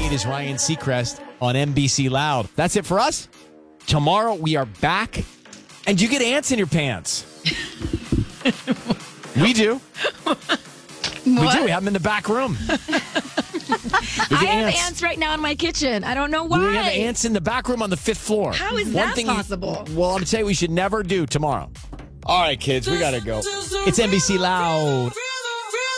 tonight is Ryan Seacrest on NBC Loud. That's it for us. Tomorrow we are back, and you get ants in your pants. We do. We do. We have them in the back room. I have ants right now in my kitchen. I don't know why. We have ants in the back room on the 5th floor. How is that possible? Well, I'm saying we should never do tomorrow. All right, kids, we got to go. It's NBC Loud.